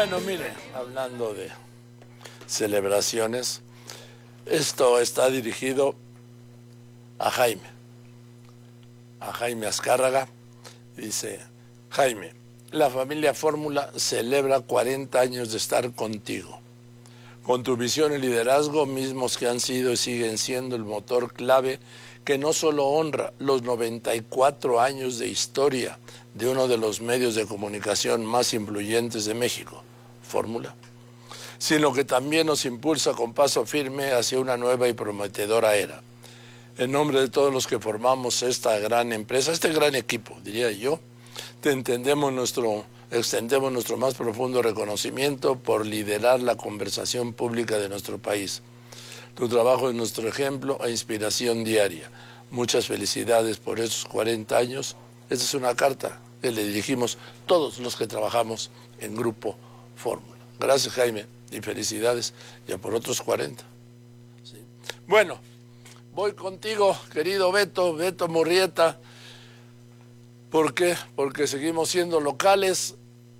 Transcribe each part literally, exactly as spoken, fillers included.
Bueno, mire, hablando de celebraciones, esto está dirigido a Jaime, a Jaime Azcárraga. Dice: Jaime, la familia Fórmula celebra cuarenta años de estar contigo. Con tu visión y liderazgo, mismos que han sido y siguen siendo el motor clave que no solo honra los noventa y cuatro años de historia de uno de los medios de comunicación más influyentes de México, Fórmula, sino que también nos impulsa con paso firme hacia una nueva y prometedora era. En nombre de todos los que formamos esta gran empresa, este gran equipo, diría yo, te entendemos nuestro, extendemos nuestro más profundo reconocimiento por liderar la conversación pública de nuestro país. Tu trabajo es nuestro ejemplo e inspiración diaria. Muchas felicidades por esos cuarenta años. Esta es una carta que le dirigimos todos los que trabajamos en Grupo Fórmula. Gracias, Jaime, y felicidades ya por otros cuarenta. Sí. Bueno, voy contigo, querido Beto, Beto Murrieta. ¿Por qué? Porque seguimos siendo locales.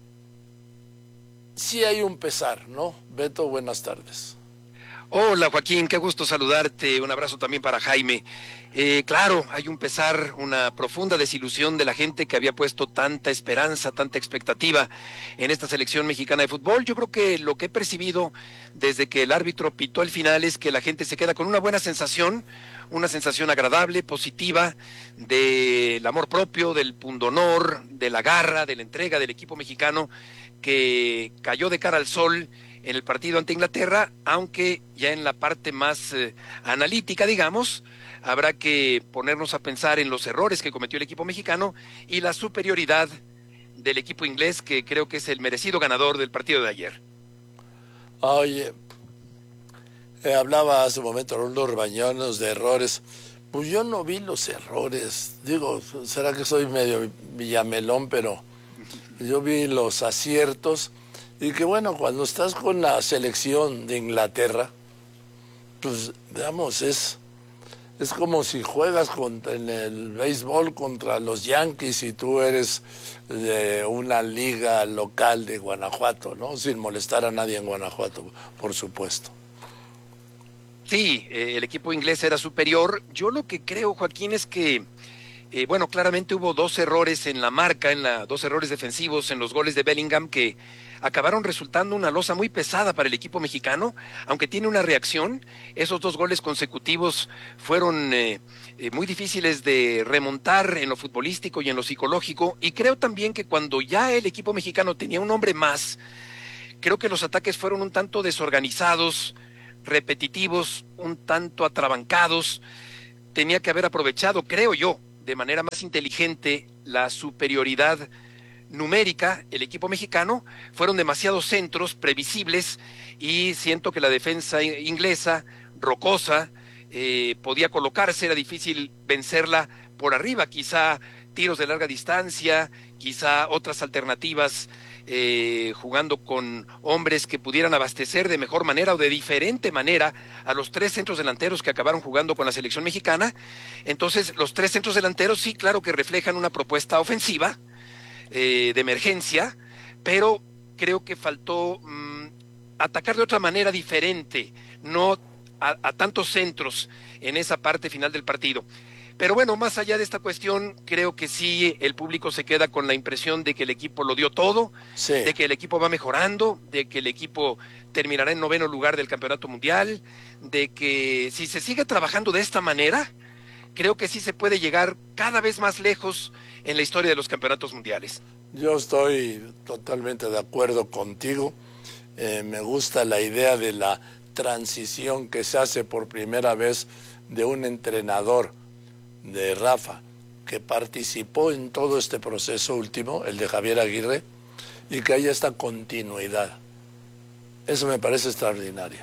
Sí hay un pesar, ¿no? Beto, buenas tardes. Hola Joaquín, qué gusto saludarte, un abrazo también para Jaime. Eh, claro, hay un pesar, una profunda desilusión de la gente que había puesto tanta esperanza, tanta expectativa en esta selección mexicana de fútbol. Yo creo que lo que he percibido desde que el árbitro pitó el final es que la gente se queda con una buena sensación, una sensación agradable, positiva, del amor propio, del pundonor, de la garra, de la entrega del equipo mexicano que cayó de cara al sol en el partido ante Inglaterra, aunque ya en la parte más eh, analítica, digamos, habrá que ponernos a pensar en los errores que cometió el equipo mexicano y la superioridad del equipo inglés, que creo que es el merecido ganador del partido de ayer. Oye, eh, hablaba hace un momento Rolando Bañones de errores. Pues yo no vi los errores. Digo, será que soy medio villamelón, pero yo vi los aciertos. Y que bueno, cuando estás con la selección de Inglaterra, pues digamos, es, es como si juegas contra, en el béisbol contra los Yankees y tú eres de una liga local de Guanajuato, ¿no? Sin molestar a nadie en Guanajuato, por supuesto. Sí, eh, el equipo inglés era superior. Yo lo que creo, Joaquín, es que Eh, bueno, claramente hubo dos errores en la marca, en la, dos errores defensivos en los goles de Bellingham que acabaron resultando una losa muy pesada para el equipo mexicano, aunque tiene una reacción. Esos dos goles consecutivos fueron eh, eh, muy difíciles de remontar en lo futbolístico y en lo psicológico, y creo también que cuando ya el equipo mexicano tenía un hombre más, creo que los ataques fueron un tanto desorganizados, repetitivos, un tanto atrabancados. Tenía que haber aprovechado, creo yo, de manera más inteligente la superioridad numérica, el equipo mexicano. Fueron demasiados centros previsibles y siento que la defensa inglesa, rocosa, eh, podía colocarse, era difícil vencerla por arriba, quizá tiros de larga distancia, quizá otras alternativas, eh, jugando con hombres que pudieran abastecer de mejor manera o de diferente manera a los tres centros delanteros que acabaron jugando con la selección mexicana. Entonces, los tres centros delanteros sí, claro que reflejan una propuesta ofensiva, eh, de emergencia, pero creo que faltó mmm, atacar de otra manera diferente, no a, a tantos centros en esa parte final del partido. Pero bueno, más allá de esta cuestión, creo que sí, el público se queda con la impresión de que el equipo lo dio todo, sí, de que el equipo va mejorando, de que el equipo terminará en noveno lugar del campeonato mundial, de que si se sigue trabajando de esta manera, creo que sí se puede llegar cada vez más lejos en la historia de los campeonatos mundiales. Yo estoy totalmente de acuerdo contigo. Eh, me gusta la idea de la transición que se hace por primera vez de un entrenador, de Rafa, que participó en todo este proceso último, el de Javier Aguirre, y que haya esta continuidad. Eso me parece extraordinario.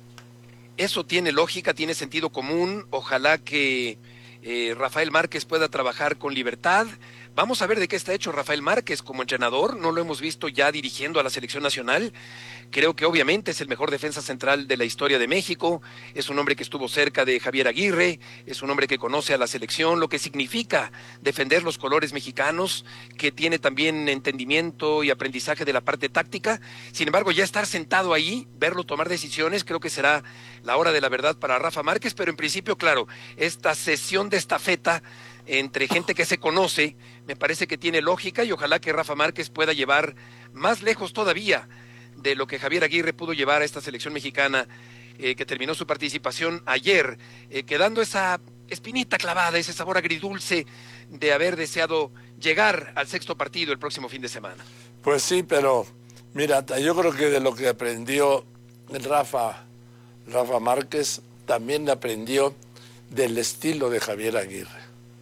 Eso tiene lógica, tiene sentido común. Ojalá que eh, Rafael Márquez pueda trabajar con libertad, Vamos a ver de qué está hecho Rafael Márquez como entrenador. No lo hemos visto ya dirigiendo a la selección nacional. Creo que obviamente es el mejor defensa central de la historia de México. Es un hombre que estuvo cerca de Javier Aguirre. Es un hombre que conoce a la selección, lo que significa defender los colores mexicanos, que tiene también entendimiento y aprendizaje de la parte táctica. Sin embargo, ya estar sentado ahí, verlo tomar decisiones, creo que será la hora de la verdad para Rafa Márquez. Pero en principio, claro, esta sesión de estafeta entre gente que se conoce, me parece que tiene lógica, y ojalá que Rafa Márquez pueda llevar más lejos todavía de lo que Javier Aguirre pudo llevar a esta selección mexicana, eh, que terminó su participación ayer, eh, quedando esa espinita clavada, ese sabor agridulce de haber deseado llegar al sexto partido el próximo fin de semana. Pues sí, pero mira, yo creo que de lo que aprendió Rafa, Rafa Márquez, también aprendió del estilo de Javier Aguirre.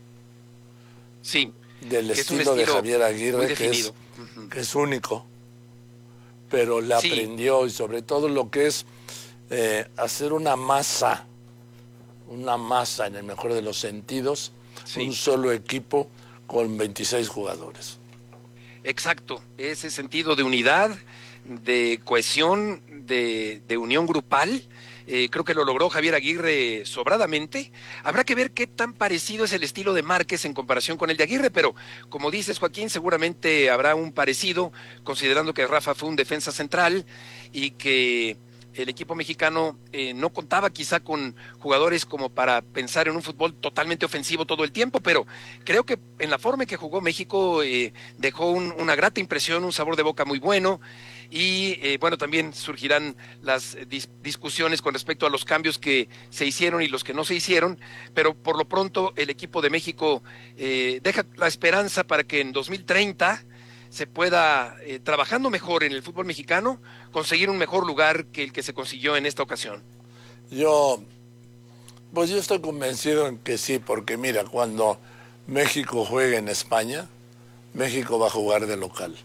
Sí. Del estilo, estilo de Javier Aguirre, que es, uh-huh. que es único, pero le sí. aprendió, y sobre todo lo que es eh, hacer una masa, una masa en el mejor de los sentidos, sí. un solo equipo con veintiséis jugadores. Exacto, ese sentido de unidad, de cohesión, de, de unión grupal. Eh, creo que lo logró Javier Aguirre sobradamente. Habrá que ver qué tan parecido es el estilo de Márquez en comparación con el de Aguirre, pero como dices, Joaquín, seguramente habrá un parecido, considerando que Rafa fue un defensa central y que el equipo mexicano eh, no contaba quizá con jugadores como para pensar en un fútbol totalmente ofensivo todo el tiempo, pero creo que en la forma en que jugó México eh, dejó un, una grata impresión, un sabor de boca muy bueno. Y eh, bueno, también surgirán las dis discusiones con respecto a los cambios que se hicieron y los que no se hicieron, pero por lo pronto el equipo de México eh, deja la esperanza para que en dos mil treinta se pueda, eh, trabajando mejor en el fútbol mexicano, conseguir un mejor lugar que el que se consiguió en esta ocasión. Yo, pues yo estoy convencido en que sí, porque mira, cuando México juegue en España, México va a jugar de local.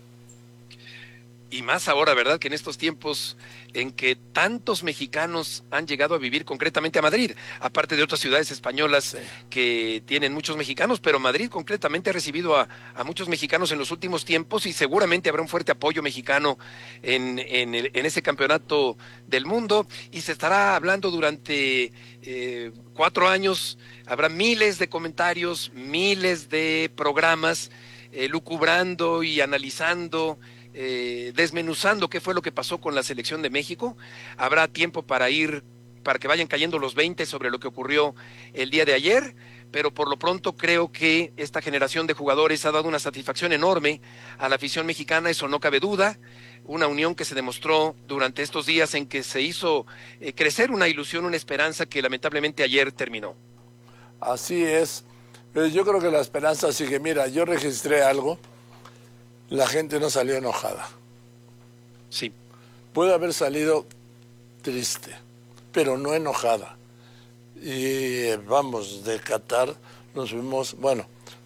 Y más ahora, ¿verdad?, que en estos tiempos en que tantos mexicanos han llegado a vivir concretamente a Madrid, aparte de otras ciudades españolas sí. que tienen muchos mexicanos, pero Madrid concretamente ha recibido a, a muchos mexicanos en los últimos tiempos, y seguramente habrá un fuerte apoyo mexicano en, en, el, en ese campeonato del mundo, y se estará hablando durante eh, cuatro años, habrá miles de comentarios, miles de programas eh, lucubrando y analizando, Eh, desmenuzando qué fue lo que pasó con la selección de México. Habrá tiempo para ir, para que vayan cayendo los veinte sobre lo que ocurrió el día de ayer, pero por lo pronto creo que esta generación de jugadores ha dado una satisfacción enorme a la afición mexicana, eso no cabe duda, una unión que se demostró durante estos días en que se hizo eh, crecer una ilusión, una esperanza que lamentablemente ayer terminó. Así es, pero yo creo que la esperanza sigue. Mira, yo registré algo. La gente no salió enojada. Sí. Puede haber salido triste, pero no enojada. Y vamos, de Qatar nos fuimos, bueno,